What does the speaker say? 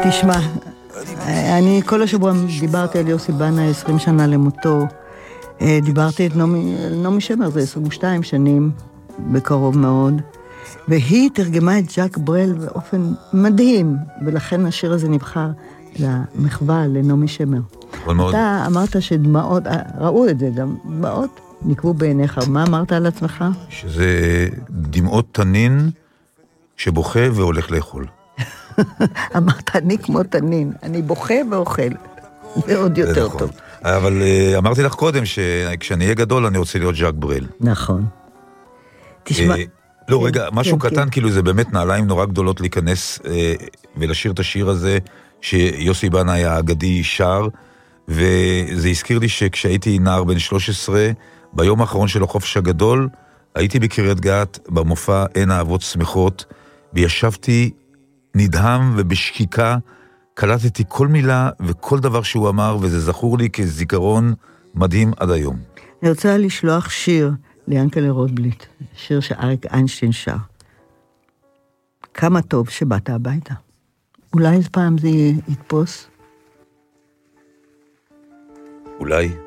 תשמע, אני כל השבוע דיברתי על יוסי בנה, 20 שנה למותו. דיברתי את נעמי שמר, זה 22 שנים, בקרוב מאוד. והיא תרגמה את ז'אק ברל באופן מדהים, ולכן השיר הזה נבחר למחווה לנעמי שמר. אתה אמרת שדמעות, ראו את זה גם, דמעות נקבו בעיניך. מה אמרת על עצמך? שזה דמעות תנין שבוכה והולך לאכול. אמרת, אני כמו תנין, אני בוכה ואוכל. זה עוד יותר טוב. אבל אמרתי לך קודם שכשאני אהיה גדול אני רוצה להיות ז'אק ברל. נכון. תשמע... לא, רגע, משהו קטן, כאילו זה באמת נעליים נורא גדולות להיכנס ולשיר את השיר הזה, שיוסי בנה היה אגדי שר, וזה הזכיר לי שכשהייתי נער בן 13, ביום האחרון של החופש הגדול, הייתי בקריית גת, במופע אין אהבות שמחות, וישבתי נדהם ובשקיקה, קלטתי כל מילה וכל דבר שהוא אמר, וזה זכור לי כזיכרון מדהים עד היום. אני רוצה לשלוח שיר ליענקל'ה רוטבליט, שיר שאריק איינשטיין שר. כמה טוב שבאת הביתה. אולי פעם זה יתפוס? אולי.